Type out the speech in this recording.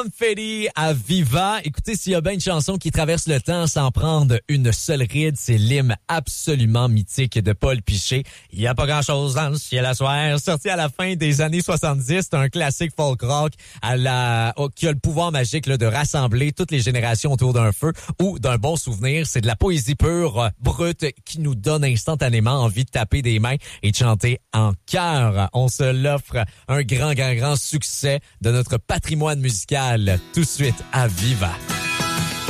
Confetti à Viva. Écoutez, s'il y a bien une chanson qui traverse le temps sans prendre une seule ride, c'est l'hymne absolument mythique de Paul Piché. Il n'y a pas grand-chose dans le ciel à soir. Sorti à la fin des années 70, c'est un classique folk rock qui a le pouvoir magique là, de rassembler toutes les générations autour d'un feu ou d'un bon souvenir. C'est de la poésie pure, brute, qui nous donne instantanément envie de taper des mains et de chanter en chœur. On se l'offre, un grand succès de notre patrimoine musical, tout de suite à Viva.